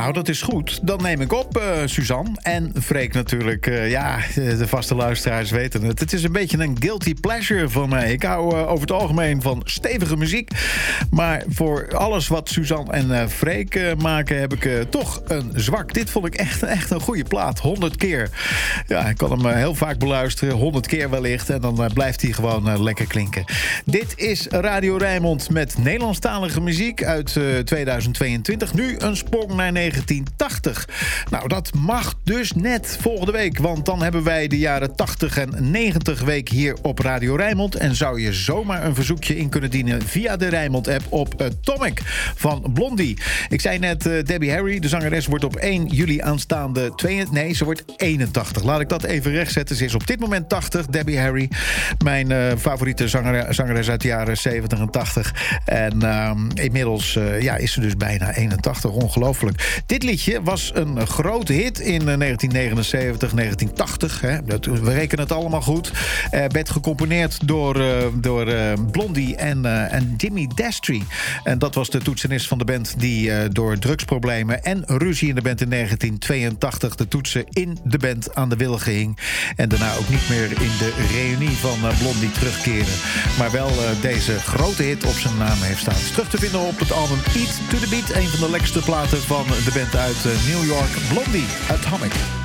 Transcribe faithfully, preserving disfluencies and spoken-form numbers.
Nou, dat is goed. Dan neem ik op, uh, Suzanne. En Freek natuurlijk. Uh, ja, de vaste luisteraars weten het. Het is een beetje een guilty pleasure van mij. Ik hou uh, over het algemeen van stevige muziek. Maar voor alles wat Suzanne en uh, Freek uh, maken, heb ik uh, toch een zwak. Dit vond ik echt, echt een goede plaat. honderd keer. Ja, ik kan hem uh, heel vaak beluisteren. honderd keer wellicht. En dan uh, blijft hij gewoon uh, lekker klinken. Dit is Radio Rijnmond met Nederlandstalige muziek uit uh, tweeduizend tweeëntwintig. Nu een sprong naar negentien tachtig. Nou, dat mag dus net volgende week. Want dan hebben wij de jaren tachtig en negentig week hier op Radio Rijnmond. En zou je zomaar een verzoekje in kunnen dienen via de Rijnmond-app op Atomic van Blondie. Ik zei net, uh, Debbie Harry, de zangeres, wordt op één juli aanstaande... twee, nee, ze wordt eenentachtig. Laat ik dat even rechtzetten. Ze is op dit moment tachtig, Debbie Harry. Mijn uh, favoriete zanger, zangeres uit de jaren zeventig en tachtig. En uh, inmiddels uh, ja, is ze dus bijna eenentachtig. Ongelooflijk. Dit liedje was een grote hit in uh, negentien negenenzeventig, negentien tachtig. Hè. Dat, we rekenen het allemaal goed. Uh, werd gecomponeerd door, uh, door uh, Blondie en, uh, en Jimmy Destry. En dat was de toetsenist van de band die uh, door drugsproblemen en ruzie in de band in negentien tweeëntachtig de toetsen in de band aan de wilgen hing. En daarna ook niet meer in de reunie van uh, Blondie terugkeren. Maar wel uh, deze grote hit op zijn naam heeft staan. Het is terug te vinden op het album Eat to the Beat. Een van de lekkerste platen van de band uit uh, New York, Blondie, Atomic.